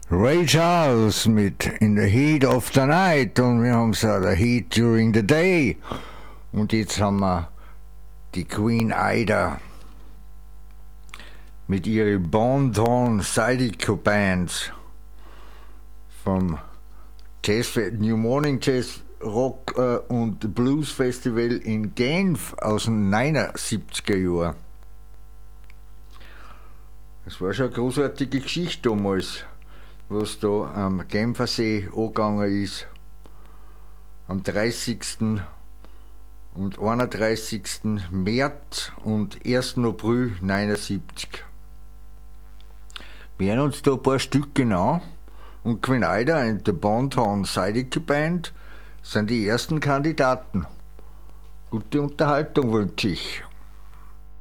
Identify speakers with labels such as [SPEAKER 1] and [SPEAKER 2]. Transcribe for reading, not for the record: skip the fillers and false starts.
[SPEAKER 1] Ray Charles mit In the Heat of the Night und wir haben so The Heat During the Day. Und jetzt haben wir die Queen Ida mit ihren Bon Ton Zydeco Bands vom New Morning Jazz Rock und Blues Festival in Genf aus den 79er Jahren. Das war schon eine großartige Geschichte damals, was da am Genfersee angegangen ist. Am 30. und 31. März und 1. April 79. Wir hören uns da ein paar Stücke an und Queen Ida und der Bon Ton Zydeco Band sind die ersten Kandidaten. Gute Unterhaltung wünsche ich.